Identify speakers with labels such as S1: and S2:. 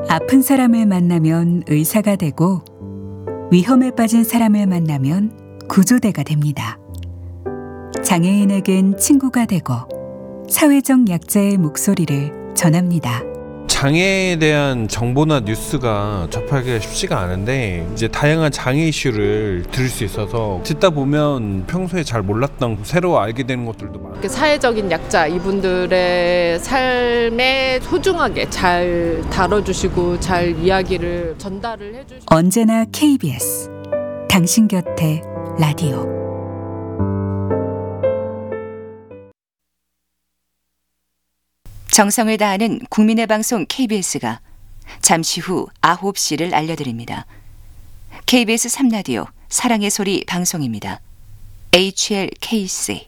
S1: 아픈 사람을 만나면 의사가 되고 위험에 빠진 사람을 만나면 구조대가 됩니다. 장애인에겐 친구가 되고 사회적 약자의 목소리를 전합니다.
S2: 장애에 대한 정보나 뉴스가 접하기가 쉽지가 않은데 이제 다양한 장애 이슈를 들을 수 있어서 듣다 보면 평소에 잘 몰랐던 새로 알게 되는 것들도 많아요.
S3: 사회적인 약자 이분들의 삶에 소중하게 잘 다뤄주시고 잘 이야기를 전달을 해주시고
S1: 언제나 KBS 당신 곁에 라디오.
S4: 정성을 다하는 국민의 방송 KBS가 잠시 후 9시를 알려드립니다. KBS 3라디오 사랑의 소리 방송입니다. HLKC